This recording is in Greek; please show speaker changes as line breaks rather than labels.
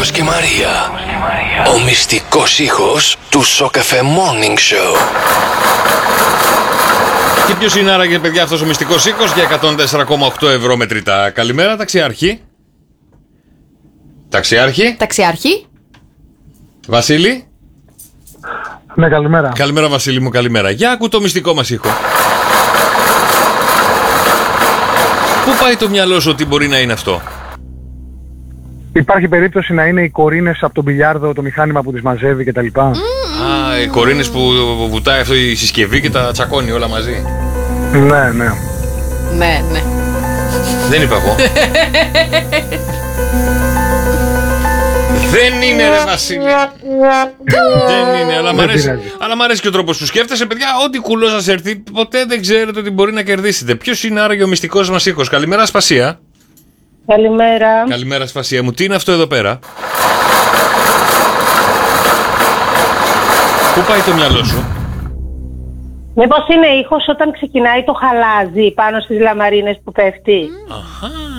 Κώστας και Μαρία. Ο μυστικός ήχος του Σοκαφέ Morning Show.
Και ποιος είναι άραγε, παιδιά, αυτός ο μυστικός ήχος για 104,8 ευρώ μετρητά? Καλημέρα, ταξιάρχη.
Ταξιάρχη.
Βασίλη.
Ναι, καλημέρα.
Καλημέρα, Βασίλη μου, καλημέρα. Για άκου το μυστικό μας ήχο. Πού πάει το μυαλό σου ότι μπορεί να είναι αυτό?
Υπάρχει περίπτωση να είναι οι κορίνες από τον μπιλιάρδο, το μηχάνημα που τις μαζεύει κτλ.
Α, οι κορίνες που βουτάει αυτό η συσκευή και τα τσακώνει όλα μαζί.
Ναι.
Ναι.
Δεν είπα εγώ. Δεν είναι, ρε Βασίλη. Δεν είναι, αλλά μ' αρέσει και ο τρόπος που σκέφτεσαι. Παιδιά, ό,τι κουλό σας έρθει, ποτέ δεν ξέρετε ότι μπορεί να κερδίσετε. Ποιος είναι άραγε ο μυστικός μας ήχος? Καλημέρα, Σπασία.
Καλημέρα.
Καλημέρα, Σπασία μου. Τι είναι αυτό εδώ πέρα? Πού πάει το μυαλό σου?
Μήπως είναι ήχος όταν ξεκινάει το χαλάζι πάνω στις λαμαρίνες που πέφτει?
Αχα.